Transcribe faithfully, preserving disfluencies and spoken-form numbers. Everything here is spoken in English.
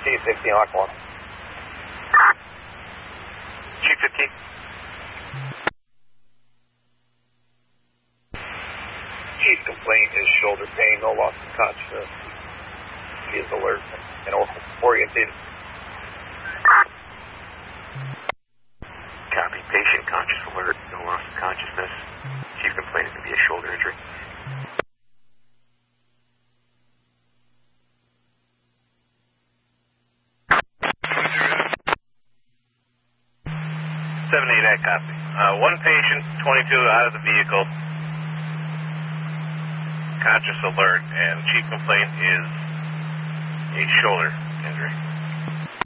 T sixteen Lock one. Chief fifteen. Chief complaint is shoulder pain, no loss of consciousness. He is alert and oriented. Copy. Patient conscious, alert, no loss of consciousness. Chief complaint is going to be a shoulder injury. seven eight, I copy. Uh, one patient, twenty-two, out of the vehicle. Conscious, alert, and chief complaint is a shoulder injury.